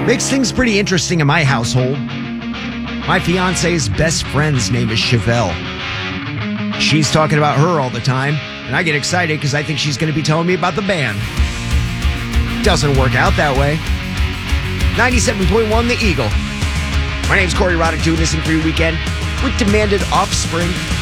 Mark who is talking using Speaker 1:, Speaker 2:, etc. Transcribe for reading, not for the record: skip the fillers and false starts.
Speaker 1: Makes things pretty interesting in my household. My fiance's best friend's name is Chevelle. She's talking about her all the time, and I get excited because I think she's going to be telling me about the band. Doesn't work out that way. 97.1 The Eagle. My name's Corey Roddick, doing this in free weekend with Demanded Offspring.